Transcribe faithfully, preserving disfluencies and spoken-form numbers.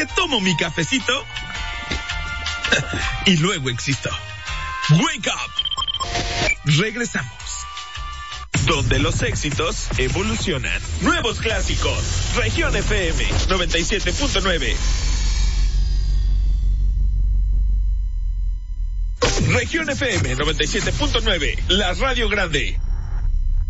me tomo mi cafecito y luego existo. Wake up. Regresamos. Donde los éxitos evolucionan. Nuevos clásicos. Región F M noventa y siete punto nueve. Región F M noventa y siete punto nueve. La Radio Grande.